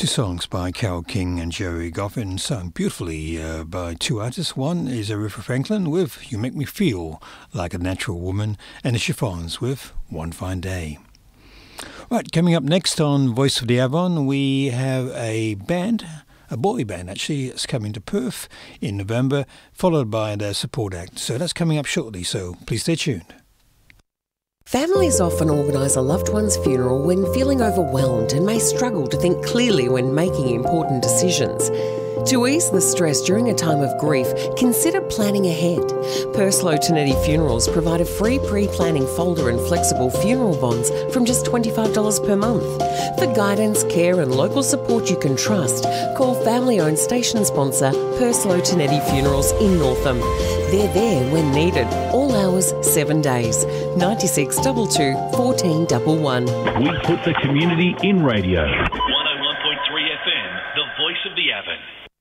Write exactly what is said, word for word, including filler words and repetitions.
Two songs by Carole King and Jerry Goffin, sung beautifully uh, by two artists. One is Aretha Franklin with You Make Me Feel Like a Natural Woman, and the Chiffons with One Fine Day. Right, coming up next on Voice of the Avon, we have a band, a boy band actually, it's coming to Perth in November, followed by their support act. So that's coming up shortly, so please stay tuned. Families often organise a loved one's funeral when feeling overwhelmed and may struggle to think clearly when making important decisions. To ease the stress during a time of grief, consider planning ahead. Purslow Tonetti Funerals provide a free pre-planning folder and flexible funeral bonds from just twenty-five dollars per month. For guidance, care and local support you can trust, call family-owned station sponsor Purslow Tonetti Funerals in Northam. They're there when needed, all hours, seven days. ninety-six two two, fourteen one one. We put the community in radio. one oh one point three F M, the voice of the Avon.